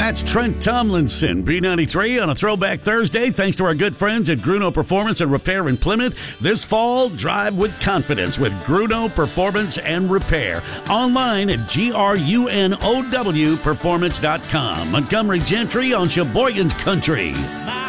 That's Trent Tomlinson, B93 on a Throwback Thursday. Thanks to our good friends at Gruno Performance and Repair in Plymouth. This fall, drive with confidence with Gruno Performance and Repair. Online at GRUNOW Performance.com. Montgomery Gentry on Sheboygan's Country.